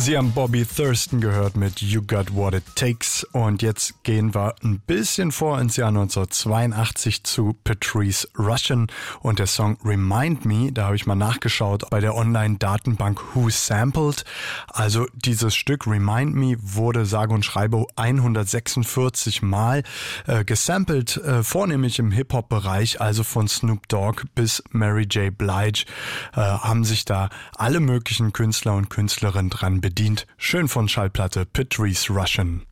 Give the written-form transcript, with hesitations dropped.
Sie haben Bobby Thurston gehört mit You Got What It Takes und jetzt gehen wir ein bisschen vor ins Jahr 1982 zu Patrice Rushen und der Song Remind Me, da habe ich mal nachgeschaut bei der Online-Datenbank Who Sampled. Also dieses Stück Remind Me wurde sage und schreibe 146 Mal gesampelt, vornehmlich im Hip-Hop-Bereich, also von Snoop Dogg bis Mary J. Blige, haben sich da alle möglichen Künstler und Künstlerinnen dran bedient. Schön von Schallplatte Patrice Rushen.